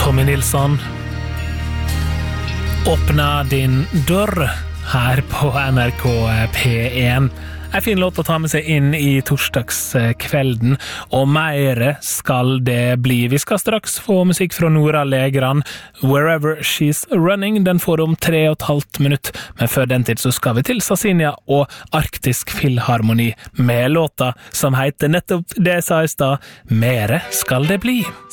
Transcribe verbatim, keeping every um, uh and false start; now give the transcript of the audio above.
Tommy Nilsson. Åpna din dør her på N R K P en. En fin låt å ta med seg inn i torsdagskvelden, og mer skal det bli. Vi skal straks få musikk fra Nora Legran. Wherever She's Running, den får om tre og et halvt minutt, men før den tid så skal vi til Sassinia og Arktisk Filharmoni med låta som heter nettopp det jeg sa i stad, Mere skal det bli.